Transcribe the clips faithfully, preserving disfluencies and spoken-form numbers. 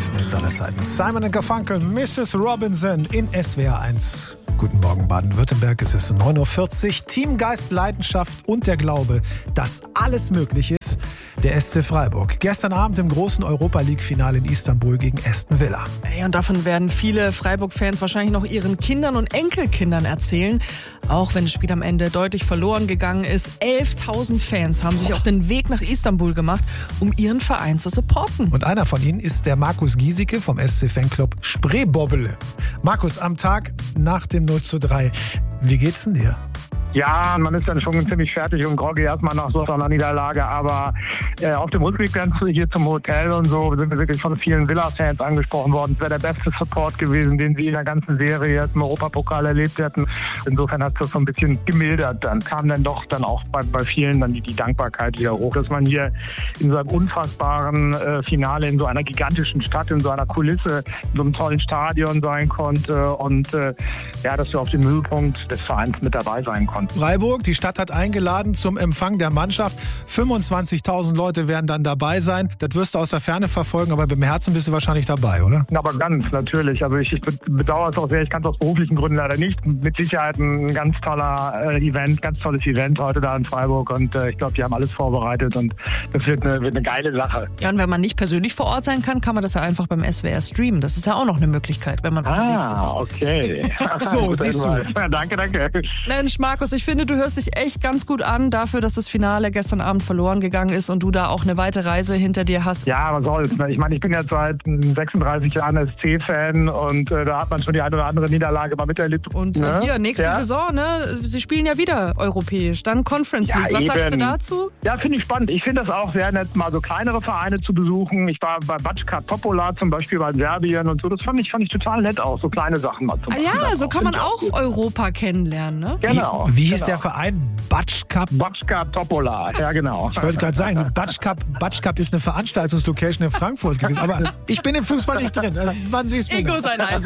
größten Hits aller Zeiten. Simon and Garfunkel, Missus Robinson in S W R eins. Guten Morgen Baden-Württemberg, es ist neun Uhr vierzig. Teamgeist, Leidenschaft und der Glaube, dass alles möglich ist. Der S C Freiburg. Gestern Abend im großen Europa-League-Finale in Istanbul gegen Aston Villa. Hey, und davon werden viele Freiburg-Fans wahrscheinlich noch ihren Kindern und Enkelkindern erzählen. Auch wenn das Spiel am Ende deutlich verloren gegangen ist. elftausend Fans haben sich auf den Weg nach Istanbul gemacht, um ihren Verein zu supporten. Und einer von ihnen ist der Markus Giesecke vom S C-Fanclub Spreebobbele. Markus, am Tag nach dem null zu drei, wie geht's denn dir? Ja, man ist dann schon ziemlich fertig und groggy erstmal nach so einer Niederlage, aber äh, auf dem Rückweg dann hier zum Hotel und so sind wir wirklich von vielen Villa-Fans angesprochen worden. Es wäre der beste Support gewesen, den sie in der ganzen Serie jetzt im Europapokal erlebt hätten. Insofern hat es das so ein bisschen gemildert. Dann kam dann doch dann auch bei, bei vielen dann die, die Dankbarkeit wieder hoch, dass man hier in so einem unfassbaren äh, Finale in so einer gigantischen Stadt, in so einer Kulisse, in so einem tollen Stadion sein konnte und äh, ja, dass wir auf dem Höhepunkt des Vereins mit dabei sein konnten. Freiburg, die Stadt hat eingeladen zum Empfang der Mannschaft. fünfundzwanzigtausend Leute werden dann dabei sein. Das wirst du aus der Ferne verfolgen, aber mit dem Herzen bist du wahrscheinlich dabei, oder? Aber ganz, natürlich. Also ich, ich bedauere es auch sehr. Ich kann es aus beruflichen Gründen leider nicht. Mit Sicherheit ein ganz toller äh, Event, ganz tolles Event heute da in Freiburg. Und äh, ich glaube, die haben alles vorbereitet und das wird eine, wird eine geile Sache. Ja, und wenn man nicht persönlich vor Ort sein kann, kann man das ja einfach beim S W R streamen. Das ist ja auch noch eine Möglichkeit, wenn man unterwegs ist. Ah, okay. Ach so, siehst du. Ja, danke, danke. Mensch, Markus, ich finde, du hörst dich echt ganz gut an dafür, dass das Finale gestern Abend verloren gegangen ist und du da auch eine weite Reise hinter dir hast. Ja, was soll's. Ne? Ich meine, ich bin jetzt seit sechsunddreißig Jahren S C-Fan und äh, da hat man schon die eine oder andere Niederlage mal miterlebt. Und ne? hier, nächste ja? Saison, ne? Sie spielen ja wieder europäisch, dann Conference ja, League. Was eben. sagst du dazu? Ja, finde ich spannend. Ich finde das auch sehr nett, mal so kleinere Vereine zu besuchen. Ich war bei Bačka Topola zum Beispiel bei Serbien und so. Das fand ich, fand ich total nett auch, so kleine Sachen mal zu machen. Ah ja, so auch. kann man auch Europa kennenlernen, ne? Genau. Wie, wie hieß genau. der Verein? Bačka? Bačka Topola, ja genau. Ich wollte gerade sagen, Bačka, Bačka ist eine Veranstaltungslocation in Frankfurt gewesen, aber ich bin im Fußball nicht drin. Man sieht es mir. Ego sein also.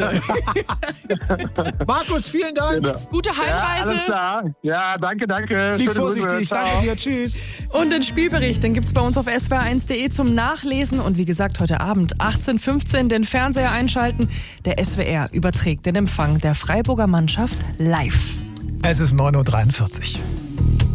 Markus, vielen Dank. Genau. Gute Heimreise. Ja, alles klar. Ja, danke, danke. Flieg Schöne vorsichtig. Grüße. Danke Ciao. dir. Tschüss. Und den Spielbericht, den gibt's bei uns auf S W R eins punkt de zum Nachlesen. Und wie gesagt, heute Abend achtzehn Uhr fünfzehn den Fernseher einschalten. Der S W R überträgt den Empfang der Freiburger Mannschaft live. Es ist neun Uhr dreiundvierzig.